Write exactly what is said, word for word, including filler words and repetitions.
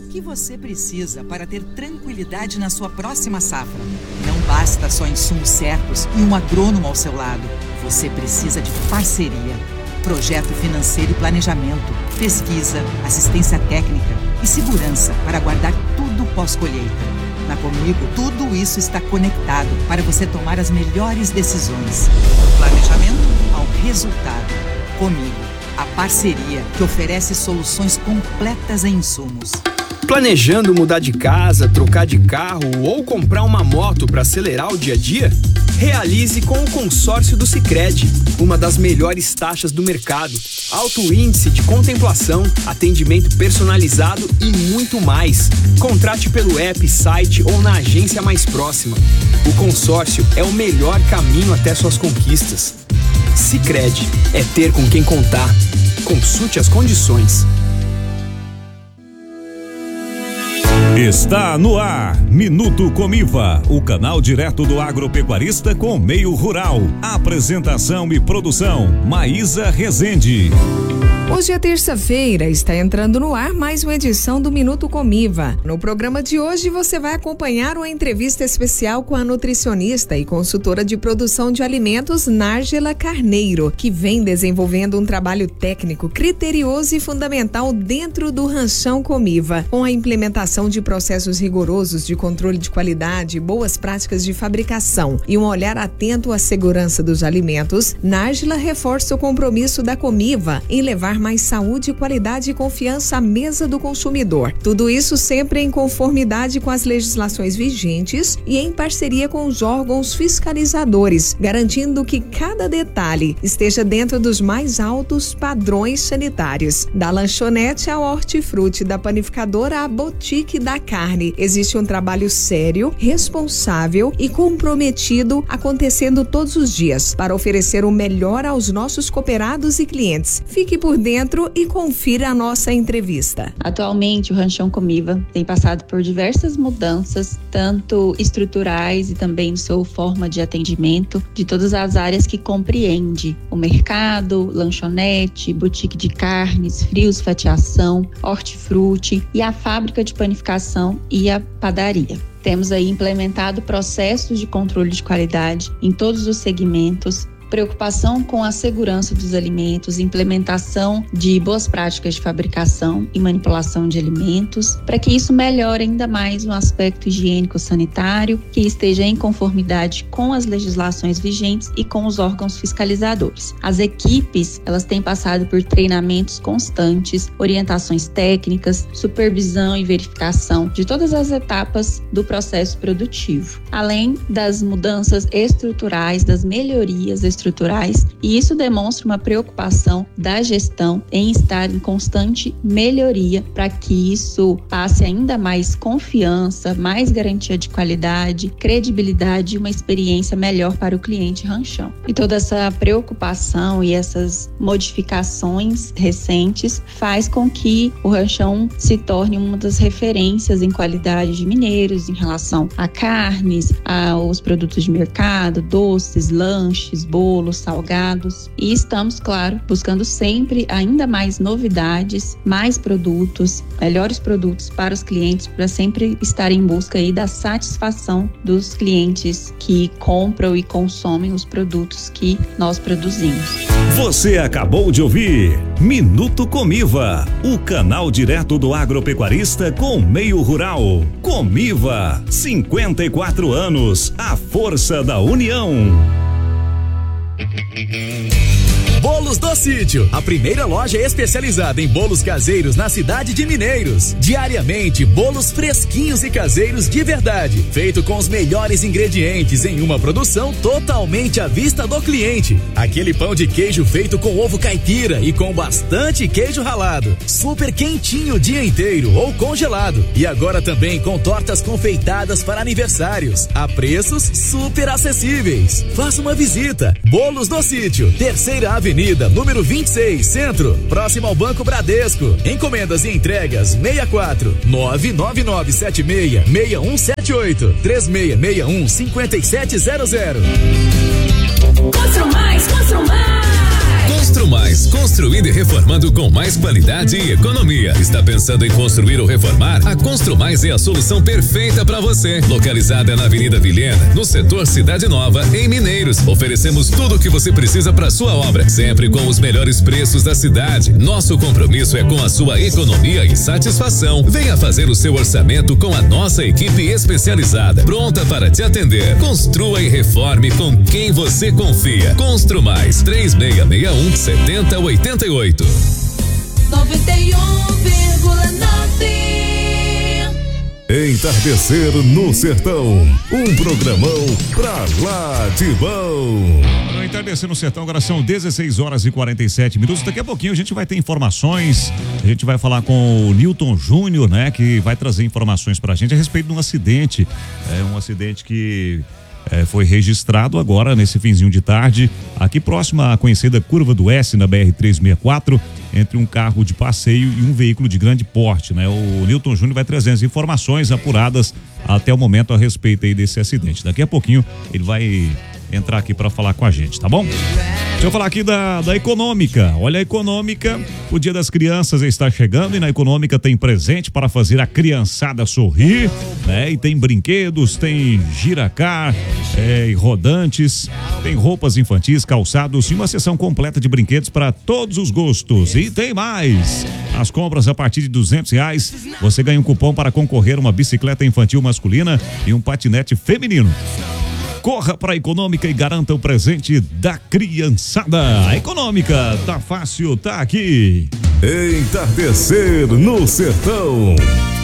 que você precisa para ter tranquilidade na sua próxima safra? Não basta só insumos certos e um agrônomo ao seu lado. Você precisa de parceria, projeto financeiro e planejamento, pesquisa, assistência técnica e segurança para guardar tudo pós-colheita. Na Comigo, tudo isso está conectado para você tomar as melhores decisões. Do planejamento ao resultado. Comigo, a parceria que oferece soluções completas em insumos. Planejando mudar de casa, trocar de carro ou comprar uma moto para acelerar o dia a dia? Realize com o consórcio do Sicredi, uma das melhores taxas do mercado, alto índice de contemplação, atendimento personalizado e muito mais. Contrate pelo app, site ou na agência mais próxima. O consórcio é o melhor caminho até suas conquistas. Sicredi é ter com quem contar. Consulte as condições. Está no ar, Minuto Comiva, o canal direto do agropecuarista com o meio rural. Apresentação e produção, Maísa Rezende. Hoje é terça-feira, está entrando no ar mais uma edição do Minuto Comiva. No programa de hoje você vai acompanhar uma entrevista especial com a nutricionista e consultora de produção de alimentos Nárgela Carneiro, que vem desenvolvendo um trabalho técnico criterioso e fundamental dentro do Ranchão Comiva, com a implementação de processos rigorosos de controle de qualidade, boas práticas de fabricação e um olhar atento à segurança dos alimentos. Nárgela reforça o compromisso da Comiva em levar mais saúde, qualidade e confiança à mesa do consumidor. Tudo isso sempre em conformidade com as legislações vigentes e em parceria com os órgãos fiscalizadores, garantindo que cada detalhe esteja dentro dos mais altos padrões sanitários. Da lanchonete ao hortifruti, da panificadora à boutique da carne, existe um trabalho sério, responsável e comprometido acontecendo todos os dias para oferecer o melhor aos nossos cooperados e clientes. Fique por dentro dentro e confira a nossa entrevista. Atualmente, o Ranchão Comiva tem passado por diversas mudanças, tanto estruturais e também sua forma de atendimento, de todas as áreas que compreende o mercado, lanchonete, boutique de carnes, frios, fatiação, hortifruti e a fábrica de panificação e a padaria. Temos aí implementado processos de controle de qualidade em todos os segmentos, preocupação com a segurança dos alimentos, implementação de boas práticas de fabricação e manipulação de alimentos, para que isso melhore ainda mais o aspecto higiênico-sanitário, que esteja em conformidade com as legislações vigentes e com os órgãos fiscalizadores. As equipes, elas têm passado por treinamentos constantes, orientações técnicas, supervisão e verificação de todas as etapas do processo produtivo, além das mudanças estruturais, das melhorias estruturais estruturais, e isso demonstra uma preocupação da gestão em estar em constante melhoria para que isso passe ainda mais confiança, mais garantia de qualidade, credibilidade e uma experiência melhor para o cliente ranchão. E toda essa preocupação e essas modificações recentes faz com que o ranchão se torne uma das referências em qualidade de mineiros em relação a carnes, aos produtos de mercado, doces, lanches, bolos, bolos, salgados, e estamos, claro, buscando sempre ainda mais novidades, mais produtos, melhores produtos para os clientes, para sempre estar em busca aí da satisfação dos clientes que compram e consomem os produtos que nós produzimos. Você acabou de ouvir Minuto Comiva, o canal direto do agropecuarista com o meio rural. Comiva, cinquenta e quatro anos, a força da união. Bolos do Sítio, a primeira loja especializada em bolos caseiros na cidade de Mineiros. Diariamente, bolos fresquinhos e caseiros de verdade, feito com os melhores ingredientes em uma produção totalmente à vista do cliente. Aquele pão de queijo feito com ovo caipira e com bastante queijo ralado, super quentinho o dia inteiro ou congelado. E agora também com tortas confeitadas para aniversários, a preços super acessíveis. Faça uma visita. Bolos do Sítio, Terceira Avenida, número vinte e seis, Centro, próximo ao Banco Bradesco. Encomendas e entregas seis quatro nove nove nove sete seis seis um sete oito três seis seis um cinco sete zero zero. Constru Mais, Constru Mais. Constru Mais Mais, construindo e reformando com mais qualidade e economia. Está pensando em construir ou reformar? A Constru Mais é a solução perfeita para você. Localizada na Avenida Vilhena, no setor Cidade Nova, em Mineiros. Oferecemos tudo o que você precisa para sua obra, sempre com os melhores preços da cidade. Nosso compromisso é com a sua economia e satisfação. Venha fazer o seu orçamento com a nossa equipe especializada, pronta para te atender. Construa e reforme com quem você confia. Constru Mais, três seis seis um, sete zero oito oito. noventa e um vírgula nove. Entardecer no Sertão, um programão pra lá de bom. No Entardecer no Sertão, agora são dezesseis horas e quarenta e sete minutos. Daqui a pouquinho a gente vai ter informações, a gente vai falar com o Newton Júnior, né, que vai trazer informações pra gente a respeito de um acidente, é um acidente que É, foi registrado agora nesse finzinho de tarde, aqui próximo à conhecida Curva do S, na B R trezentos e sessenta e quatro, entre um carro de passeio e um veículo de grande porte, né? O Newton Júnior vai trazer as informações apuradas até o momento a respeito aí desse acidente. Daqui a pouquinho ele vai entrar aqui para falar com a gente, tá bom? Deixa eu falar aqui da, da Econômica. Olha, a Econômica, o Dia das Crianças está chegando e na Econômica tem presente para fazer a criançada sorrir, né? E tem brinquedos, tem giracar, é, rodantes, tem roupas infantis, calçados e uma seção completa de brinquedos para todos os gostos. E tem mais! As compras a partir de duzentos reais, você ganha um cupom para concorrer a uma bicicleta infantil masculina e um patinete feminino. Corra para a Econômica e garanta o presente da criançada. A Econômica, tá fácil, tá aqui. Entardecer no Sertão.